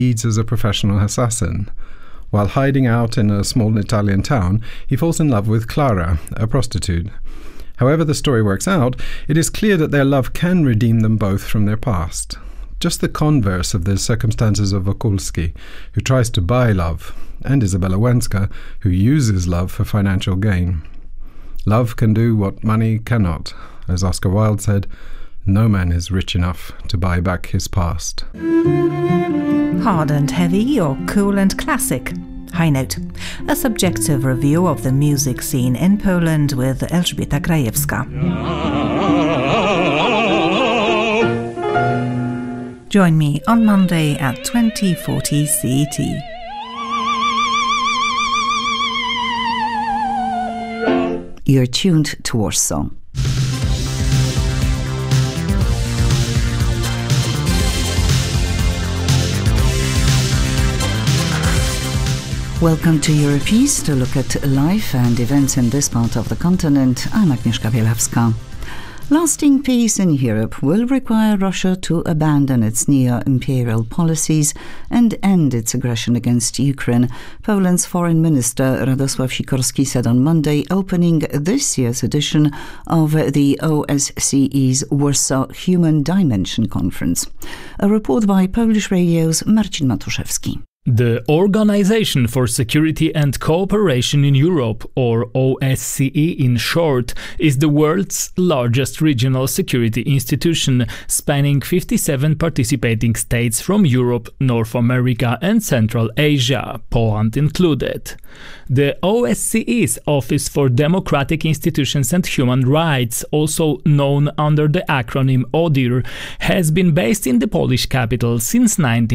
leads as a professional assassin. While hiding out in a small Italian town, he falls in love with Clara, a prostitute. However the story works out, it is clear that their love can redeem them both from their past. Just the converse of the circumstances of Wokulski, who tries to buy love, and Isabella Wenska, who uses love for financial gain. Love can do what money cannot. As Oscar Wilde said, no man is rich enough to buy back his past. Hard and heavy or cool and classic? High Note, a subjective review of the music scene in Poland with Elżbieta Krajewska. Join me on Monday at 20:40 CET. You're tuned to Warsaw. Welcome to Europeast, to look at life and events in this part of the continent. I'm Agnieszka Bielawska. Lasting peace in Europe will require Russia to abandon its neo-imperial policies and end its aggression against Ukraine, Poland's Foreign Minister Radosław Sikorski said on Monday, opening this year's edition of the OSCE's Warsaw Human Dimension Conference. A report by Polish Radio's Marcin Matuszewski. The Organization for Security and Cooperation in Europe, or OSCE in short, is the world's largest regional security institution, spanning 57 participating states from Europe, North America and Central Asia, Poland included. The OSCE's Office for Democratic Institutions and Human Rights, also known under the acronym ODIHR, has been based in the Polish capital since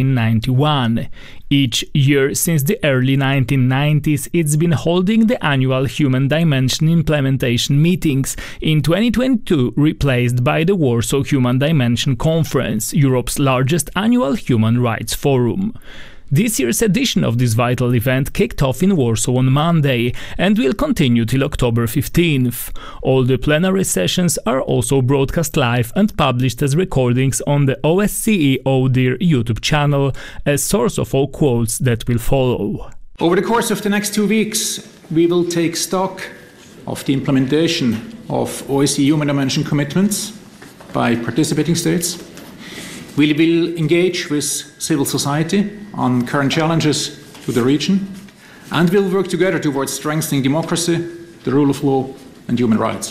1991. Each year since the early 1990s, it's been holding the annual Human Dimension implementation meetings, in 2022 replaced by the Warsaw Human Dimension Conference, Europe's largest annual human rights forum. This year's edition of this vital event kicked off in Warsaw on Monday and will continue till October 15th. All the plenary sessions are also broadcast live and published as recordings on the OSCE ODIHR YouTube channel, a source of all quotes that will follow. Over the course of the next 2 weeks, we will take stock of the implementation of OSCE Human Dimension commitments by participating states. We will engage with civil society on current challenges to the region, and we'll work together towards strengthening democracy, the rule of law and human rights.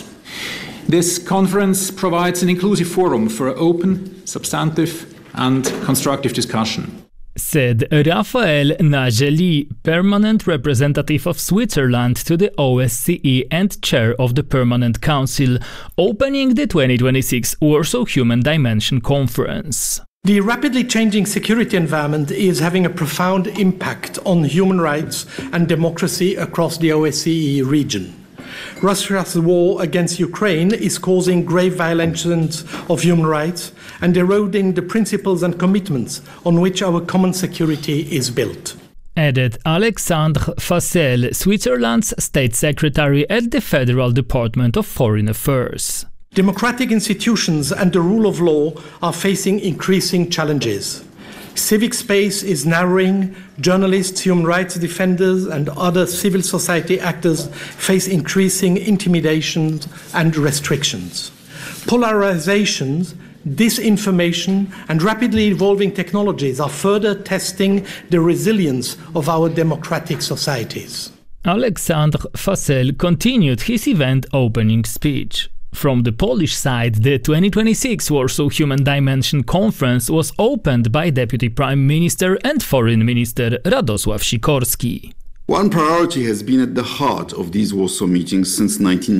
This conference provides an inclusive forum for open, substantive and constructive discussion, said Raphael Najeli, permanent representative of Switzerland to the OSCE and chair of the Permanent Council, opening the 2026 Warsaw Human Dimension Conference. The rapidly changing security environment is having a profound impact on human rights and democracy across the OSCE region. Russia's war against Ukraine is causing grave violations of human rights and eroding the principles and commitments on which our common security is built, added Alexandre Fassel, Switzerland's State Secretary at the Federal Department of Foreign Affairs. Democratic institutions and the rule of law are facing increasing challenges. Civic space is narrowing, journalists, human rights defenders and other civil society actors face increasing intimidation and restrictions. Polarizations, disinformation and rapidly evolving technologies are further testing the resilience of our democratic societies. Alexandre Fassel continued his event opening speech. From the Polish side, the 2026 Warsaw Human Dimension Conference was opened by Deputy Prime Minister and Foreign Minister Radosław Sikorski. One priority has been at the heart of these Warsaw meetings since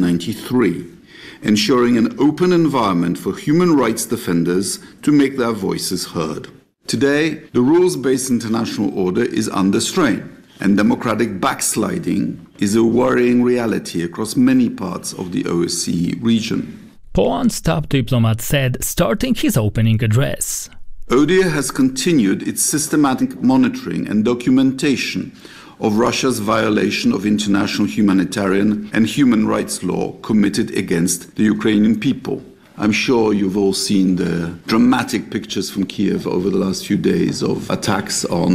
1993, ensuring an open environment for human rights defenders to make their voices heard. Today, the rules-based international order is under strain, and democratic backsliding is a worrying reality across many parts of the OSCE region. Poland's top diplomat said, starting his opening address. ODIHR has continued its systematic monitoring and documentation of Russia's violation of international humanitarian and human rights law committed against the Ukrainian people. I'm sure you've all seen the dramatic pictures from Kiev over the last few days of attacks on